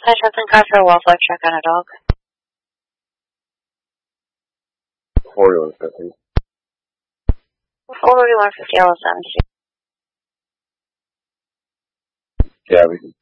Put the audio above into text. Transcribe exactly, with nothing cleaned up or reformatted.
Hi, something car for a welfare check on a dog. forty-one fifty. forty-one fifty, I'll send you. Yeah, we can